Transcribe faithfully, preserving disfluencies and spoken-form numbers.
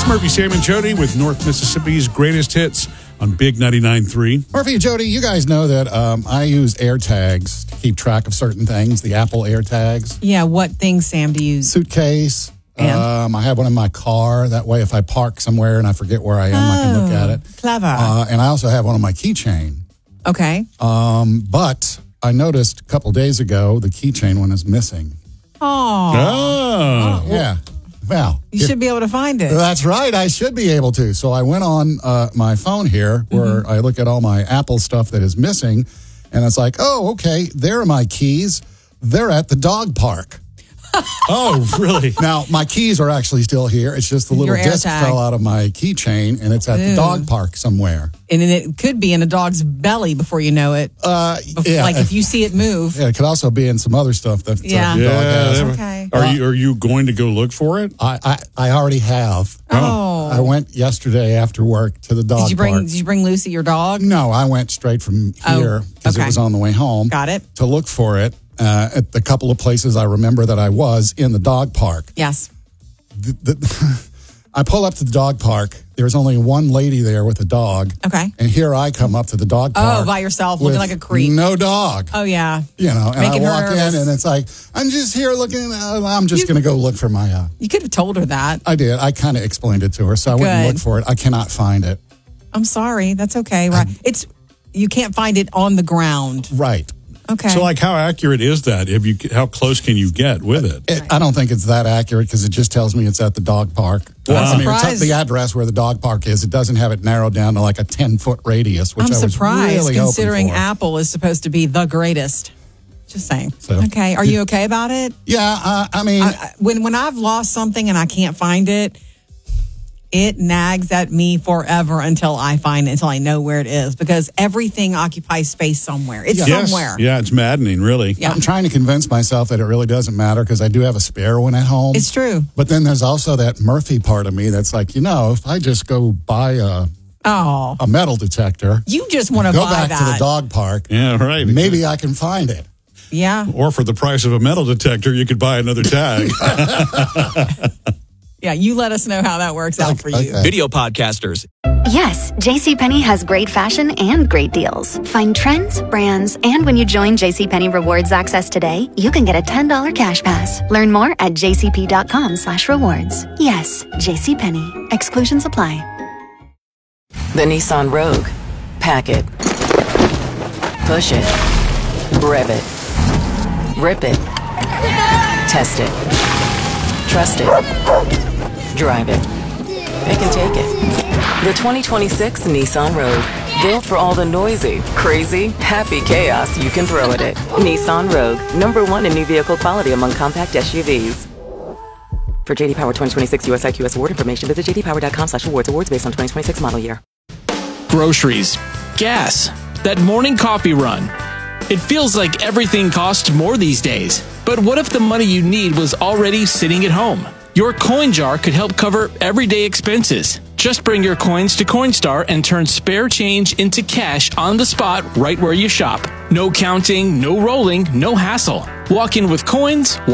It's Murphy, Sam, and Jody with North Mississippi's greatest hits on Big ninety-nine point three. Murphy and Jody, you guys know that um, I use AirTags to keep track of certain things, the Apple AirTags. Yeah, what things, Sam, do you use? Suitcase. And? Um, I have one in my car. That way, if I park somewhere and I forget where I am, oh, I can look at it. Clever. Uh, and I also have one on my keychain. Okay. Um, but I noticed a couple days ago the keychain one is missing. Oh. Oh. Yeah. Well, You if- should be able to find it. That's right. I should be able to. So I went on uh, my phone here where Mm-hmm. I look at all my Apple stuff that is missing. And it's like, oh, okay, there are my keys. They're at the dog park. Oh, really? Now, my keys are actually still here. It's just the little Your disc AirTag. fell out of my keychain, and it's at the Ew. dog park somewhere. And then it could be in a dog's belly before you know it. Uh, Bef- yeah, Like if you see it move. yeah, it could also be in some other stuff that Yeah. the dog has. Yeah. Okay. Are you are you going to go look for it? I, I, I already have. Oh. I went yesterday after work to the dog Did you bring park. Did you bring Lucy, your dog? No, I went straight from Oh, here because okay. it was on the way home. Got it. To look for it uh, at the couple of places I remember that I was in the dog park. Yes. The, the, I pull up to the dog park. There's only one lady there with a dog. Okay. And here I come up to the dog park. Oh, by yourself, with looking like a creep. No dog. Oh, yeah. You know, and Making her I walk nervous. in and it's like, I'm just here looking, uh, I'm just going to go look for my, uh, You could have told her that. I did. I kind of explained it to her. So I went and Good. looked for it. I cannot find it. I'm sorry. That's okay. Right. It's you can't find it on the ground. Right. Okay. So, like, how accurate is that? Have you? How close can you get with it? It, I don't think it's that accurate because it just tells me it's at the dog park. Well, I I'm mean, it's surprised. the address where the dog park is. It doesn't have it narrowed down to like a ten-foot radius, which I'm I was surprised really considering hoping for. Apple is supposed to be the greatest. Just saying. So- okay. Are you okay about it? Yeah, uh, I mean, I, I- when when I've lost something and I can't find it, it nags at me forever until I find it, until I know where it is, because everything occupies space somewhere. It's Yes. somewhere. Yeah, it's maddening, really. Yeah. I'm trying to convince myself that it really doesn't matter because I do have a spare one at home. It's true. But then there's also that Murphy part of me that's like, you know, if I just go buy a, Oh, a metal detector, you just want to go buy back that. to the dog park, Yeah, right. maybe I can find it. Yeah. Or for the price of a metal detector, you could buy another tag. Yeah. You let us know how that works out for you. Okay. Video podcasters. Yes, JCPenney has great fashion and great deals. Find trends, brands, and when you join JCPenney Rewards Access today, you can get a ten dollars cash pass. Learn more at jcp.com slash rewards. Yes, JCPenney. Exclusions apply. The Nissan Rogue. Pack it. Push it. Rev it. Rip it. Test it. Trust it. Drive it. It can take it. The twenty twenty-six Nissan Rogue. Built for all the noisy, crazy, happy chaos you can throw at it. Nissan Rogue. Number one in new vehicle quality among compact S U Vs. For J D Power twenty twenty-six U S I Q S award information, visit jdpower.com slash awards. Awards based on twenty twenty-six model year. Groceries. Gas. That morning coffee run. It feels like everything costs more these days. But what if the money you need was already sitting at home? Your coin jar could help cover everyday expenses. Just bring your coins to Coinstar and turn spare change into cash on the spot right where you shop. No counting, no rolling, no hassle. Walk in with coins.